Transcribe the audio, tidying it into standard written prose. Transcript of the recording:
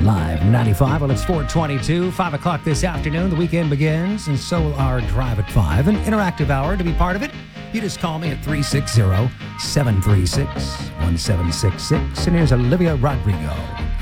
Live 95. Well, it's 4:22, 5 o'clock this afternoon. The weekend begins, and so will our Drive at 5, an interactive hour. To be part of it, you just call me at 360-736-1766. And here's Olivia Rodrigo.